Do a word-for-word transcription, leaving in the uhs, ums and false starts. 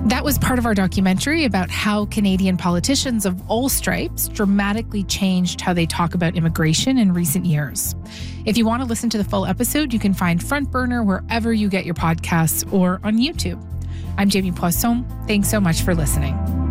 That was part of our documentary about how Canadian politicians of all stripes dramatically changed how they talk about immigration in recent years. If you want to listen to the full episode, you can find Front Burner wherever you get your podcasts or on YouTube. I'm Jamie Poisson. Thanks so much for listening.